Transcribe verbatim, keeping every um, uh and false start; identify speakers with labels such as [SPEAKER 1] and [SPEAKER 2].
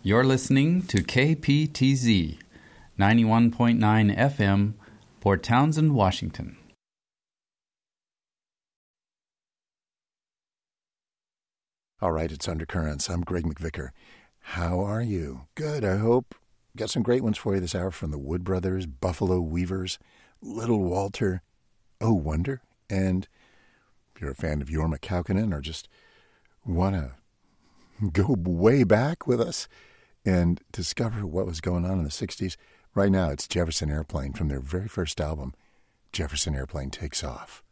[SPEAKER 1] You're listening to K P T Z, ninety-one point nine F M, Port Townsend, Washington.
[SPEAKER 2] All right, it's Undercurrents. I'm Greg McVicker. How are you? Good, I hope. Got some great ones for you this hour from the Wood Brothers, Buffalo Weavers, Little Walter, Oh Wonder, and if you're a fan of Jorma Kaukonen or just want to go way back with us and discover what was going on in the sixties, right now it's Jefferson Airplane from their very first album, Jefferson Airplane Takes Off.